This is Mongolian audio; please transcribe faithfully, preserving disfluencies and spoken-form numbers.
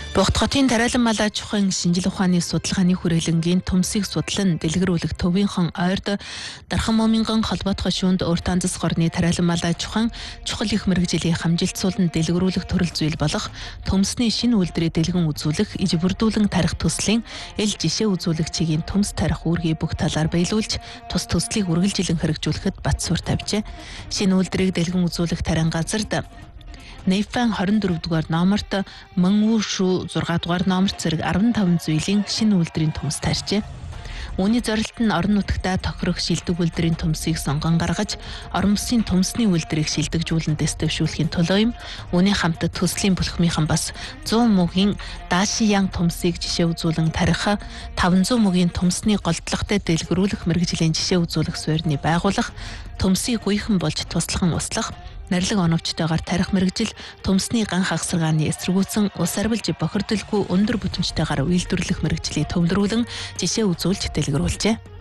Богд хотын тариалан малаа чухан шинжил ухааны судалгааны хүрээлэнгийн төмсийг судлан дэлгэрүүлэх төвийнхэн ойрд Дархан Момингон холбоотгой шүүнд өөртөө анзас горны тариалан малаа чухан чухал их мэргэжлийн хамжилтсуулан дэлгэрүүлэх төрөл зүйл болох төмсний шинэ үйлдвэрээ дэлгэн үзүүлэх, иж бүрдүүлэн тарих төслийн эл жишээ үзүүлэгчийн төмс тарих үүргийг бүх талаар биелүүлж, тус төслийг үргэлжилэн хэрэгжүүлэхэд бат суурь тавьжээ. Шинэ үйлдвэрийг дэлгэн үзүүлэх тарин газарт Нэйфэн хорин дөрөв дугаар номерт Мангүүшүү зургаа дугаар номерт зэрэг арван таван зүйлийн шинэ үйлдвэрийн төмс тарьжээ. Үүний зорилт нь орон нутгтаа тохирох шилдэг үйлдвэрийн төмсийг сонгон гаргаж, орон бүсийн төмсний үйлдвэрийг шилдэгжүүлэн дэвшүүлэхийн төлөө юм. Үүний хамт төслийн бүлхмийнхан бас зуун мөгийн Даашиян төмсийг жишээ үзүүлэн тарих, таван зуун мөгийн төмсний голдлоготой дэлгэрүүлэх мэргэжлийн жишээ үзүүлэх суурьны байгуулах, төмсийг гүйхэн болж туслахын услах, нарилга оновчтойгоор тарих мэргэжил, төмсний ган хагасрагааны эсэргүүцэн ус арвилж бохирдолгүй өндөр бүтэмжтэйгээр үйлдвэрлэх мэргэжлийг төвлөрүүлэн жишээ үзүүлж дэлгэрүүлжээ.